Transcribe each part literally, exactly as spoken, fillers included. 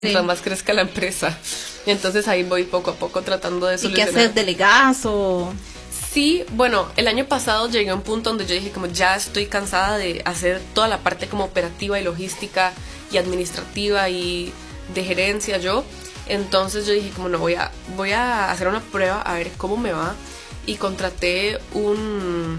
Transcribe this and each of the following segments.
mientras más crezca la empresa. Y entonces ahí voy poco a poco tratando de solucionar. ¿Y qué haces? ¿Delegas o...? Sí, bueno, el año pasado llegué a un punto donde yo dije como ya estoy cansada de hacer toda la parte como operativa y logística y administrativa y de gerencia yo. Entonces yo dije como no, voy a, voy a hacer una prueba a ver cómo me va. Y contraté un,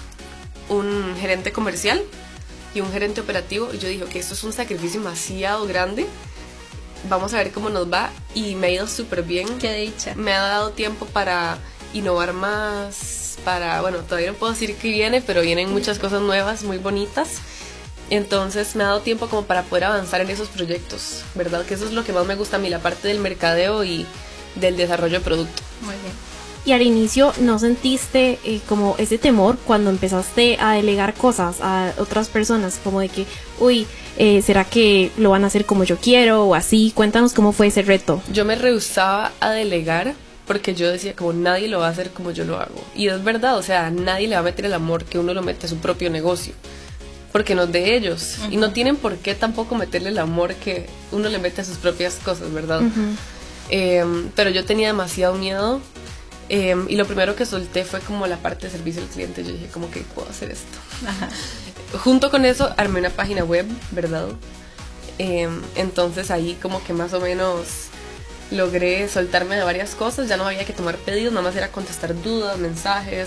un gerente comercial y un gerente operativo. Y yo dije que esto es un sacrificio demasiado grande. Vamos a ver cómo nos va. Y me ha ido súper bien. Qué dicha. Me ha dado tiempo para innovar más, para, bueno, todavía no puedo decir que viene, pero vienen muchas cosas nuevas, muy bonitas. Entonces me ha dado tiempo como para poder avanzar en esos proyectos, ¿verdad? Que eso es lo que más me gusta a mí, la parte del mercadeo y del desarrollo de producto. Muy bien. Y al inicio, ¿no sentiste eh, como ese temor cuando empezaste a delegar cosas a otras personas? Como de que, uy, eh, ¿será que lo van a hacer como yo quiero o así? Cuéntanos cómo fue ese reto. Yo me rehusaba a delegar porque yo decía como nadie lo va a hacer como yo lo hago. Y es verdad, o sea, nadie le va a meter el amor que uno lo mete a su propio negocio, porque no es de ellos. Uh-huh. Y no tienen por qué tampoco meterle el amor que uno le mete a sus propias cosas, ¿verdad? Uh-huh. Eh, pero yo tenía demasiado miedo. Eh, y lo primero que solté fue como la parte de servicio al cliente. Yo dije como que puedo hacer esto. Ajá. Junto con eso armé una página web, ¿verdad? Eh, entonces ahí como que más o menos logré soltarme de varias cosas. Ya no había que tomar pedidos, nada más era contestar dudas, mensajes.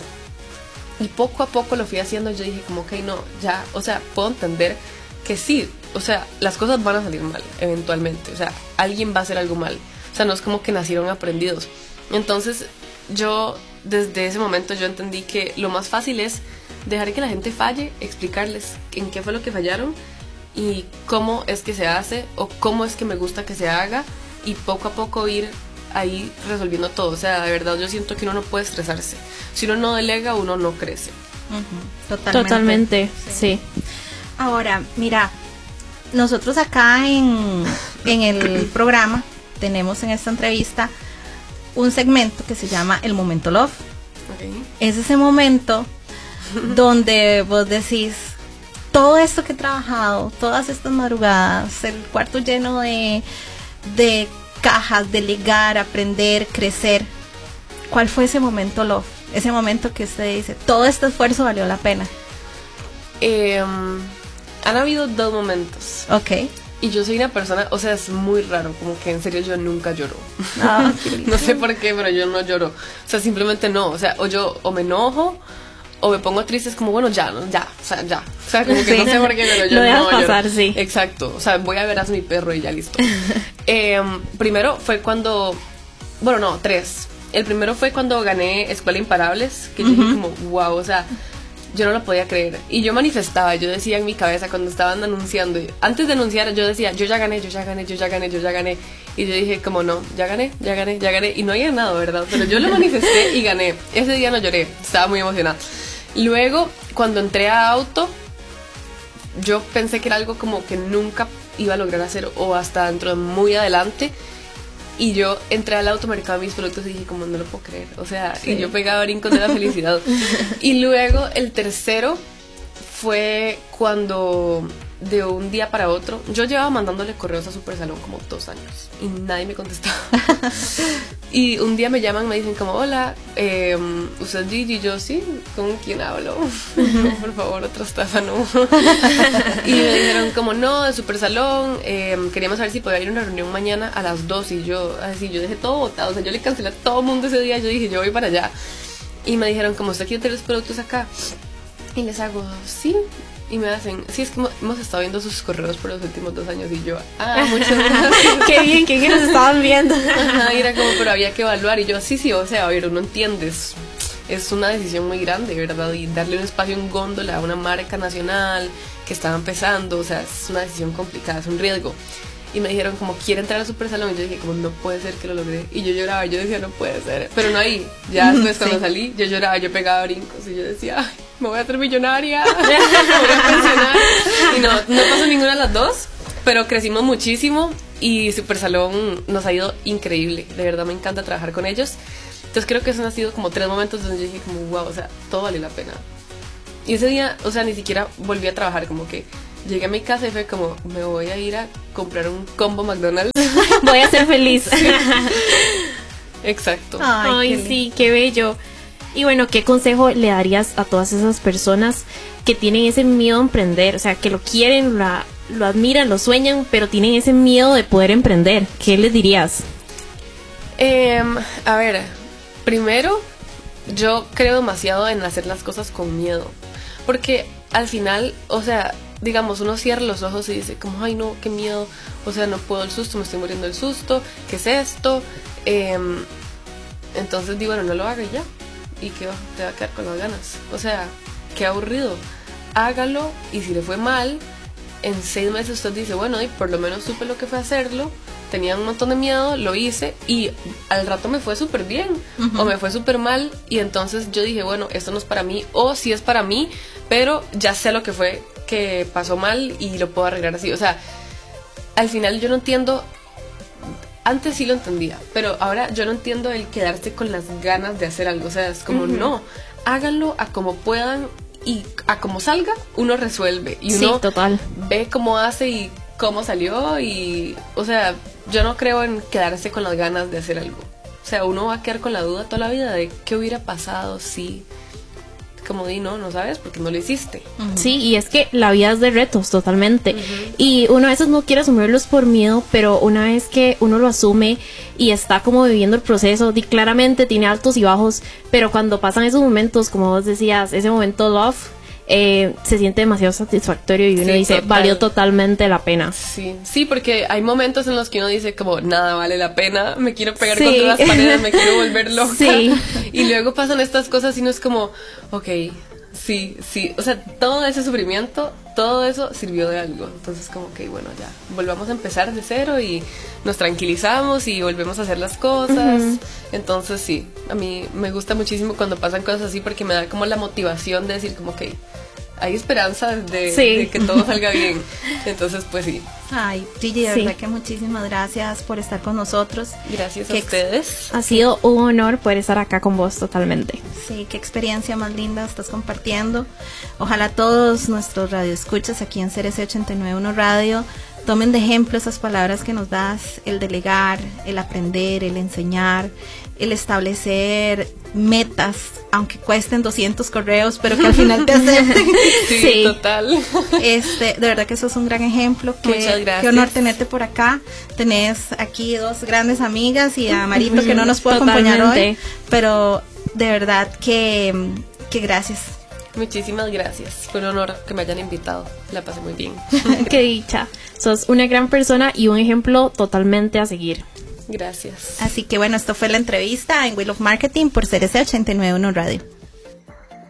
Y poco a poco lo fui haciendo. Yo dije como ok, no, ya, o sea, puedo entender que sí, o sea, las cosas van a salir mal eventualmente. O sea, alguien va a hacer algo mal. O sea, no es como que nacieron aprendidos. Entonces yo desde ese momento yo entendí que lo más fácil es dejar que la gente falle, explicarles en qué fue lo que fallaron y cómo es que se hace o cómo es que me gusta que se haga, y poco a poco ir ahí resolviendo todo. O sea, de verdad yo siento que uno no puede estresarse. Si uno no delega, uno no crece. Uh-huh. Totalmente. Totalmente, sí. sí. Ahora, mira, nosotros acá en, en el programa tenemos en esta entrevista un segmento que se llama El Momento Love. Okay. Es ese momento donde vos decís, todo esto que he trabajado, todas estas madrugadas, el cuarto lleno de, de cajas, delegar, aprender, crecer. ¿Cuál fue ese momento love? Ese momento que usted dice, todo este esfuerzo valió la pena. Eh, han habido dos momentos. Ok. Y yo soy una persona, o sea, es muy raro, como que en serio yo nunca lloro. Oh, no sé por qué, pero yo no lloro. O sea, simplemente no. O sea, o yo o me enojo o me pongo triste, es como, bueno, ya, no, ya, o sea, ya. O sea, como que sí. No sé por qué, pero yo Lo dejas no pasar, lloro. Sí. Exacto. O sea, voy a ver a mi perro y ya listo. eh, primero fue cuando, bueno, no, tres. El primero fue cuando gané Escuela Imparables, que yo uh-huh. dije como, wow, o sea, yo no lo podía creer. Y yo manifestaba, yo decía en mi cabeza cuando estaban anunciando, antes de anunciar yo decía, yo ya gané, yo ya gané, yo ya gané, yo ya gané. Y yo dije como no, ya gané, ya gané, ya gané. Y no había nada, ¿verdad? Pero yo lo manifesté y gané. Ese día no lloré, estaba muy emocionada. Luego, cuando entré a auto, yo pensé que era algo como que nunca iba a lograr hacer o hasta dentro de muy adelante. Y yo entré al automercado de mis productos y dije como no lo puedo creer, o sea, sí. Y yo pegaba brincos de la felicidad. Y luego el tercero fue cuando de un día para otro, yo llevaba mandándole correos a Super Salón como dos años y nadie me contestaba. Y un día me llaman, me dicen como hola, eh, ¿usted es Gigi? Y yo, sí, ¿con quién hablo? No, por favor, otra estafa, no. Y me dijeron como no, de Super Salón, eh, queríamos saber si podía ir a una reunión mañana a las dos. Y yo, así, yo dejé todo botado, o sea, yo le cancelé a todo el mundo ese día. Yo dije, yo voy para allá. Y me dijeron como, ¿usted quiere tener los productos acá? Y les hago, sí. Y me hacen, sí, es que hemos estado viendo sus correos por los últimos dos años. Y yo, ah, muchas gracias. Qué bien, qué bien nos estaban viendo. Ajá, y era como, pero había que evaluar. Y yo, sí, sí, o sea, a ver, uno entiende, es, es una decisión muy grande, ¿verdad? Y darle un espacio en góndola a una marca nacional que estaba empezando, o sea, es una decisión complicada, es un riesgo. Y me dijeron como, ¿quiere entrar al Super Salón? Y yo dije como, no puede ser que lo logré. Y yo lloraba, yo decía, no puede ser. Pero no ahí, ya después cuando sí. salí, yo lloraba, yo pegaba brincos. Y yo decía, ay, me voy a hacer millonaria, me voy a pensionar. Y no, no pasó ninguna de las dos, pero crecimos muchísimo. Y Super Salón nos ha ido increíble. De verdad me encanta trabajar con ellos. Entonces creo que esos han sido como tres momentos donde yo dije como, wow, o sea, todo vale la pena. Y ese día, o sea, ni siquiera volví a trabajar, como que llegué a mi casa y fue como, me voy a ir a comprar un combo McDonald's. Voy a ser feliz. Sí. Exacto. Ay, Ay qué sí, qué bello. Y bueno, ¿qué consejo le darías a todas esas personas que tienen ese miedo a emprender? O sea, que lo quieren, lo, lo admiran, lo sueñan, pero tienen ese miedo de poder emprender. ¿Qué les dirías? Eh, a ver, primero, yo creo demasiado en hacer las cosas con miedo. Porque al final, o sea, digamos, uno cierra los ojos y dice como, ay no, qué miedo. O sea, no puedo el susto, me estoy muriendo del susto. ¿Qué es esto? Eh, entonces digo, bueno, no lo haga ya. ¿Y qué va? Te va a quedar con las ganas. O sea, qué aburrido. Hágalo y si le fue mal, en seis meses usted dice, bueno, y por lo menos supe lo que fue hacerlo. Tenía un montón de miedo, lo hice y al rato me fue súper bien. Uh-huh. O me fue súper mal y entonces yo dije, bueno, esto no es para mí o sí es para mí, pero ya sé lo que fue que pasó mal y lo puedo arreglar así. O sea, al final yo no entiendo... Antes sí lo entendía, pero ahora yo no entiendo el quedarse con las ganas de hacer algo. O sea, es como, uh-huh. no, háganlo a como puedan y a como salga, uno resuelve. Y uno sí, total. ve cómo hace y cómo salió y, o sea, yo no creo en quedarse con las ganas de hacer algo. O sea, uno va a quedar con la duda toda la vida de qué hubiera pasado si... Como di, no, no sabes porque no lo hiciste. Uh-huh. Sí, y es que la vida es de retos totalmente. Uh-huh. Y uno a veces no quiere asumirlos por miedo, pero una vez que uno lo asume y está como viviendo el proceso, di, claramente tiene altos y bajos, pero cuando pasan esos momentos, como vos decías, ese momento love, eh, se siente demasiado satisfactorio y uno sí, dice, total. Valió totalmente la pena. Sí, sí, porque hay momentos en los que uno dice como, nada vale la pena, me quiero pegar sí. contra las paredes, me quiero volver loca. Sí. Y luego pasan estas cosas y uno es como, ok, sí, sí, o sea, todo ese sufrimiento, todo eso sirvió de algo. Entonces como que, bueno, ya, volvamos a empezar de cero y nos tranquilizamos y volvemos a hacer las cosas. Uh-huh. Entonces sí, a mí me gusta muchísimo cuando pasan cosas así porque me da como la motivación de decir como, ok, hay esperanza de, sí. de que todo salga bien. Entonces, pues sí. Ay, Gigi, de sí. verdad que muchísimas gracias por estar con nosotros. Gracias a ustedes. Ha sido un honor poder estar acá con vos totalmente. Sí, qué experiencia más linda estás compartiendo. Ojalá todos nuestros radioescuchas aquí en C R C ochenta y nueve punto uno Radio tomen de ejemplo esas palabras que nos das, el delegar, el aprender, el enseñar, el establecer metas, aunque cuesten doscientos correos, pero que al final te acepten. Sí, sí, total. Este, de verdad que eso es un gran ejemplo. Que, Muchas gracias. Qué honor tenerte por acá. Tenés aquí dos grandes amigas y a Marito que no nos puede acompañar hoy, pero de verdad que, que gracias. Muchísimas gracias. Fue un honor que me hayan invitado. La pasé muy bien. Qué dicha. Sos una gran persona y un ejemplo totalmente a seguir. Gracias. Así que bueno, esto fue la entrevista en Wheel of Marketing por C R C ochenta y nueve punto uno Radio.